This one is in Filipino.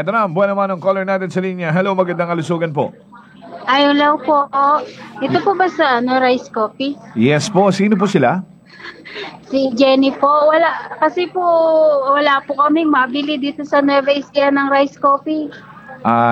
Eto na, buwan naman ang caller natin sa linya. Hello, magandang kalusugan po. Ay, hello po. Ito po ba sa Rice Coffee? Yes po, sino po sila? Si Jenny po. Wala, kasi po, wala po kaming mabili dito sa Nueva Ecija ng Rice Coffee.